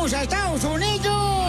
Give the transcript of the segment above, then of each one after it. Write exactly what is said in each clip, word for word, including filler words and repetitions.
¡Vamos a Estados Unidos!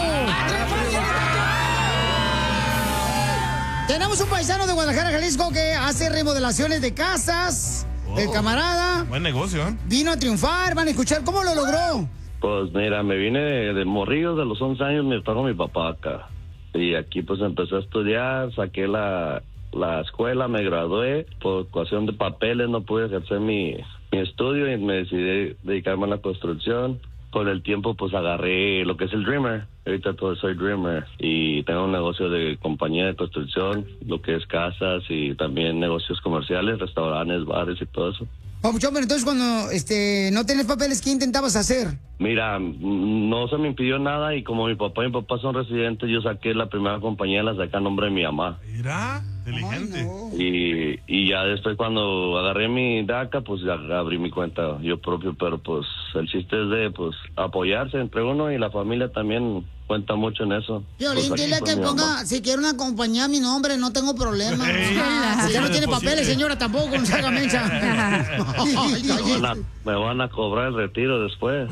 Tenemos un paisano de Guadalajara, Jalisco, que hace remodelaciones de casas. Oh, el camarada. Buen negocio, ¿eh? Vino a triunfar, van a escuchar cómo lo logró. Pues mira, me vine de, de morrillos, de los once años me trajo mi papá acá. Y aquí pues empecé a estudiar, saqué la, la escuela, me gradué. Por cuestión de papeles no pude ejercer mi, mi estudio y me decidí dedicarme a la construcción. Con el tiempo pues agarré lo que es el Dreamer. Ahorita todo soy Dreamer y tengo un negocio de compañía de construcción, lo que es casas y también negocios comerciales, restaurantes, bares y todo eso. Papuchón, pero entonces cuando este, no tenés papeles, ¿qué intentabas hacer? Mira, no se me impidió nada y como mi papá y mi papá son residentes, yo saqué la primera compañía, la saqué a nombre de mi mamá. Mira, inteligente. Ay, no. Y, y ya después cuando agarré mi DACA, pues ya abrí mi cuenta yo propio, pero pues el chiste es de pues apoyarse entre uno y la familia también cuenta mucho en eso. Violín, pues dile que ponga, mamá. Si quiere una compañía a mi nombre, no tengo problema. Hey, si ya no tiene papeles, señora, tampoco, no se haga mensa. me, van a, me van a cobrar el retiro después.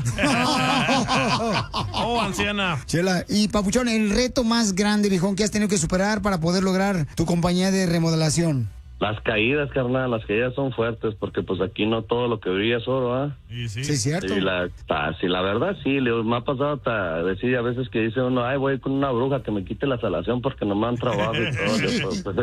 Oh, anciana. Chela, y Papuchón, el reto más grande, viejón, que has tenido que superar para poder lograr tu compañía de remodelación. Las caídas, carnal, las caídas son fuertes porque pues aquí no todo lo que brilla es oro, ¿ah? Sí, sí. Sí, es cierto. Sí, la, ta, sí, la verdad sí, le, me ha pasado hasta decir a veces que dice uno, ay, voy con una bruja que me quite la salación porque no me han trabajo y todo. Pues,